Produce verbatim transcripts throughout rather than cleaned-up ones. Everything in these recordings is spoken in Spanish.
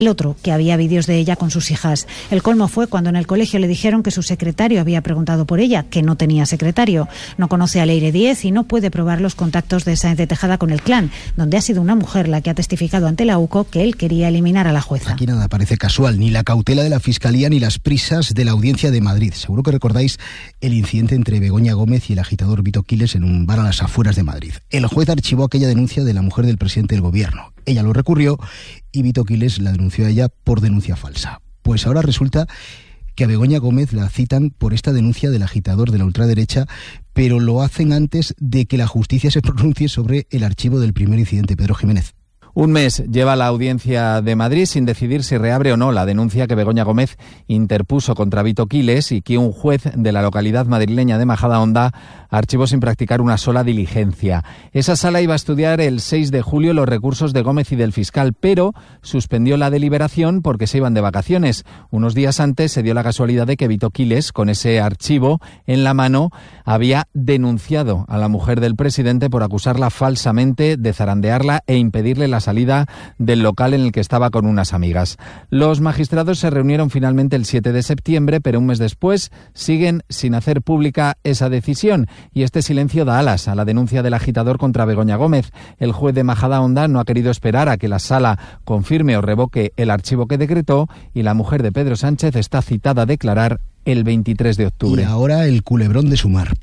El otro, que había vídeos de ella con sus hijas. El colmo fue cuando en el colegio le dijeron que su secretario había preguntado por ella, que no tenía secretario. No conoce a Leire Díez y no puede probar los contactos de Sáenz de Tejada con el clan, donde ha sido una mujer la que ha testificado ante la U C O que él quería eliminar a la jueza. Aquí nada parece casual, ni la cautela de la Fiscalía ni las prisas de la Audiencia de Madrid. Seguro que recordáis el incidente entre Begoña Gómez y el agitador Vito Quiles en un bar a las afueras de Madrid. El juez archivó aquella denuncia de la mujer del presidente del gobierno. Ella lo recurrió y Vito Quiles la denunció a ella por denuncia falsa. Pues ahora resulta que a Begoña Gómez la citan por esta denuncia del agitador de la ultraderecha, pero lo hacen antes de que la justicia se pronuncie sobre el archivo del primer incidente. Pedro Jiménez. Un mes lleva la Audiencia de Madrid sin decidir si reabre o no la denuncia que Begoña Gómez interpuso contra Vito Quiles y que un juez de la localidad madrileña de Majadahonda archivó sin practicar una sola diligencia. Esa sala iba a estudiar el seis de julio los recursos de Gómez y del fiscal, pero suspendió la deliberación porque se iban de vacaciones. Unos días antes se dio la casualidad de que Vito Quiles, con ese archivo en la mano, había denunciado a la mujer del presidente por acusarla falsamente de zarandearla e impedirle la salida del local en el que estaba con unas amigas. Los magistrados se reunieron finalmente el siete de septiembre, pero un mes después siguen sin hacer pública esa decisión y este silencio da alas a la denuncia del agitador contra Begoña Gómez. El juez de Majadahonda no ha querido esperar a que la sala confirme o revoque el archivo que decretó y la mujer de Pedro Sánchez está citada a declarar el veintitrés de octubre. Y ahora el culebrón de Sumar.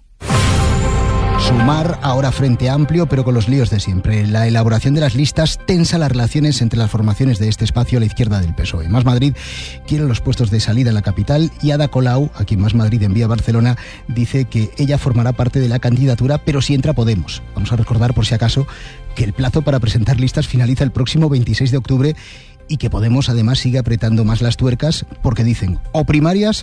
Sumar ahora Frente Amplio, pero con los líos de siempre. La elaboración de las listas tensa las relaciones entre las formaciones de este espacio a la izquierda del P S O E. Más Madrid quiere los puestos de salida en la capital y Ada Colau, a quien Más Madrid envía a Barcelona, dice que ella formará parte de la candidatura, pero si entra Podemos. Vamos a recordar, por si acaso, que el plazo para presentar listas finaliza el próximo veintiséis de octubre y que Podemos además sigue apretando más las tuercas porque dicen o primarias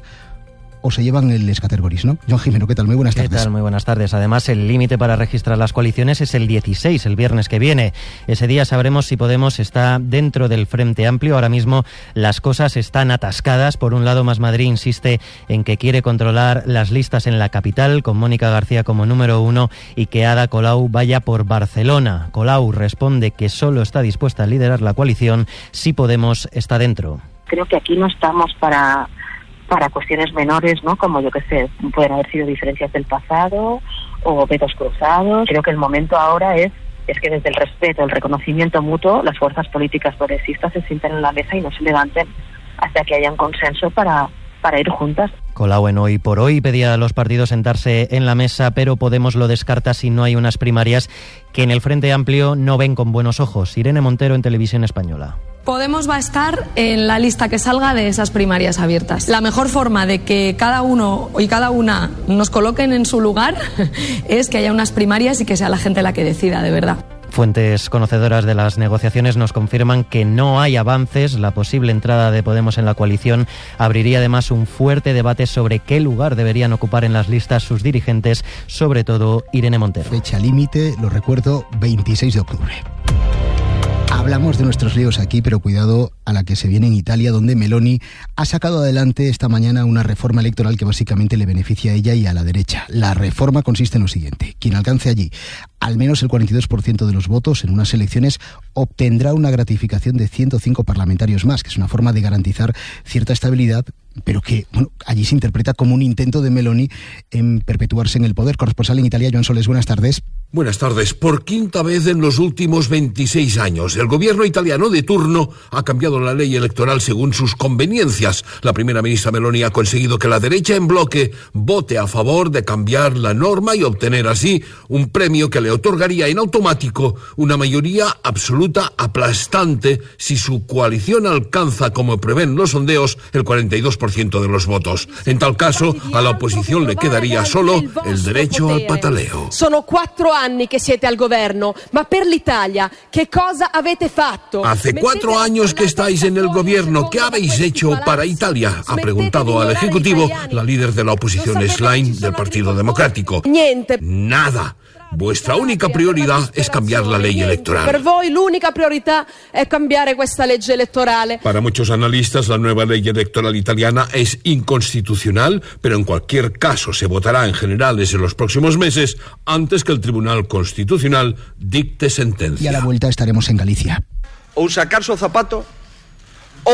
o se llevan el escatergoris, ¿no? Joan Jimeno, ¿qué tal? Muy buenas tardes. ¿Qué tal? Muy buenas tardes. Además, el límite para registrar las coaliciones es el dieciséis, el viernes que viene. Ese día sabremos si Podemos está dentro del Frente Amplio. Ahora mismo las cosas están atascadas. Por un lado, Más Madrid insiste en que quiere controlar las listas en la capital, con Mónica García como número uno, y que Ada Colau vaya por Barcelona. Colau responde que solo está dispuesta a liderar la coalición si Podemos está dentro. Creo que aquí no estamos para... para cuestiones menores, ¿no? Como yo que sé, pueden haber sido diferencias del pasado o vetos cruzados. Creo que el momento ahora es es que desde el respeto, el reconocimiento mutuo, las fuerzas políticas progresistas se sienten en la mesa y no se levanten hasta que haya un consenso para, para ir juntas. Colau en Hoy por Hoy pedía a los partidos sentarse en la mesa, pero Podemos lo descarta si no hay unas primarias que en el Frente Amplio no ven con buenos ojos. Irene Montero en Televisión Española. Podemos va a estar en la lista que salga de esas primarias abiertas. La mejor forma de que cada uno y cada una nos coloquen en su lugar es que haya unas primarias y que sea la gente la que decida, de verdad. Fuentes conocedoras de las negociaciones nos confirman que no hay avances. La posible entrada de Podemos en la coalición abriría además un fuerte debate sobre qué lugar deberían ocupar en las listas sus dirigentes, sobre todo Irene Montero. Fecha límite, lo recuerdo, veintiséis de octubre. Hablamos de nuestros líos aquí, pero cuidado a la que se viene en Italia, donde Meloni ha sacado adelante esta mañana una reforma electoral que básicamente le beneficia a ella y a la derecha. La reforma consiste en lo siguiente: quien alcance allí al menos el cuarenta y dos por ciento de los votos en unas elecciones obtendrá una gratificación de ciento cinco parlamentarios más, que es una forma de garantizar cierta estabilidad, pero que bueno, allí se interpreta como un intento de Meloni en perpetuarse en el poder. Corresponsal en Italia, Joan Soles, buenas tardes. Buenas tardes. Por quinta vez en los últimos veintiséis años, el gobierno italiano de turno ha cambiado la ley electoral según sus conveniencias. La primera ministra Meloni ha conseguido que la derecha en bloque vote a favor de cambiar la norma y obtener así un premio que le otorgaría en automático una mayoría absoluta aplastante si su coalición alcanza, como prevén los sondeos, el cuarenta y dos por ciento de los votos. En tal caso, a la oposición le quedaría solo el derecho al pataleo. Sono cuatro anni che siete al governo, ma per l'Italia, ¿qué cosa avete fatto? Hace cuatro años que estáis en el gobierno. ¿Qué habéis hecho para Italia?, ha preguntado al Ejecutivo la líder de la oposición Schlein del Partido Democrático. Niente. Nada. Vuestra única prioridad es cambiar la ley electoral. Per voi l'unica priorità è cambiare questa legge elettorale. Para muchos analistas, la nueva ley electoral italiana es inconstitucional, pero en cualquier caso se votará en generales en los próximos meses antes que el Tribunal Constitucional dicte sentencia. Y a la vuelta estaremos en Galicia. Ou sacarse o zapato